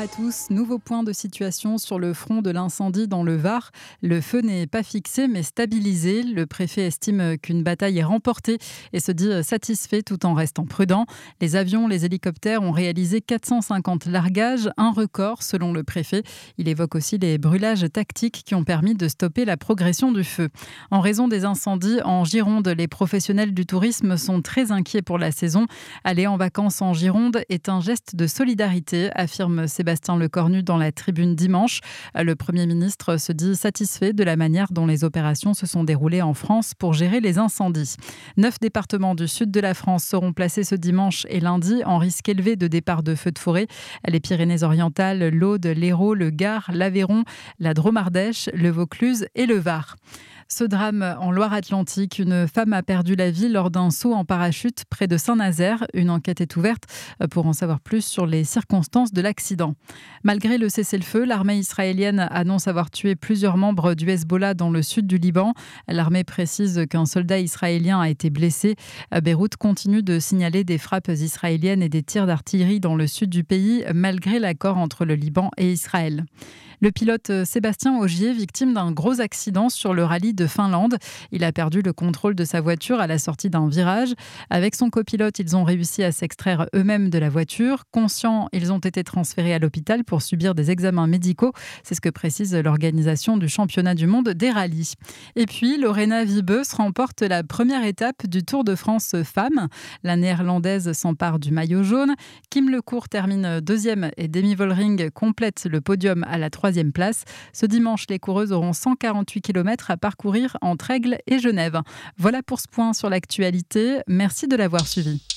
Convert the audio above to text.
à tous. Nouveau point de situation sur le front de l'incendie dans le Var. Le feu n'est pas fixé mais stabilisé. Le préfet estime qu'une bataille est remportée et se dit satisfait tout en restant prudent. Les avions, les hélicoptères ont réalisé 450 largages, un record selon le préfet. Il évoque aussi les brûlages tactiques qui ont permis de stopper la progression du feu. En raison des incendies en Gironde, les professionnels du tourisme sont très inquiets pour la saison. Aller en vacances en Gironde est un geste de solidarité, affirme Sébastien Lecornu dans la Tribune dimanche. Le Premier ministre se dit satisfait de la manière dont les opérations se sont déroulées en France pour gérer les incendies. 9 départements du sud de la France seront placés ce dimanche et lundi en risque élevé de départ de feux de forêt. Les Pyrénées-Orientales, l'Aude, l'Hérault, le Gard, l'Aveyron, la Drôme-Ardèche, le Vaucluse et le Var. Ce drame en Loire-Atlantique, une femme a perdu la vie lors d'un saut en parachute près de Saint-Nazaire. Une enquête est ouverte pour en savoir plus sur les circonstances de l'accident. Malgré le cessez-le-feu, l'armée israélienne annonce avoir tué plusieurs membres du Hezbollah dans le sud du Liban. L'armée précise qu'un soldat israélien a été blessé. Beyrouth continue de signaler des frappes israéliennes et des tirs d'artillerie dans le sud du pays, malgré l'accord entre le Liban et Israël. Le pilote Sébastien Ogier, victime d'un gros accident sur le rallye de Finlande. Il a perdu le contrôle de sa voiture à la sortie d'un virage. Avec son copilote, ils ont réussi à s'extraire eux-mêmes de la voiture. Conscients, ils ont été transférés à l'hôpital pour subir des examens médicaux. C'est ce que précise l'organisation du championnat du monde des rallyes. Et puis, Lorena Wiebes remporte la première étape du Tour de France femmes. La néerlandaise s'empare du maillot jaune. Kim Lecourt termine deuxième et Demi Vollering complète le podium à la troisième place. Ce dimanche, les coureuses auront 148 km à parcourir entre Aigle et Genève. Voilà pour ce point sur l'actualité. Merci de l'avoir suivi.